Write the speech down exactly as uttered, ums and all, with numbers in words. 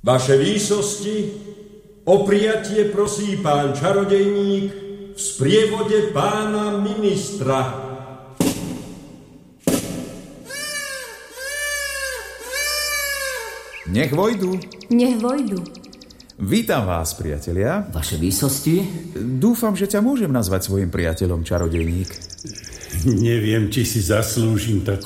Vaše výsosti, o prijatie prosí pán čarodejník v sprievode pána ministra. Nech vojdu. Nech vojdu. Vítam vás, priatelia. Vaše výsosti? Dúfam, že ťa môžem nazvať svojim priateľom, čarodejník. Neviem, či si zaslúžim takú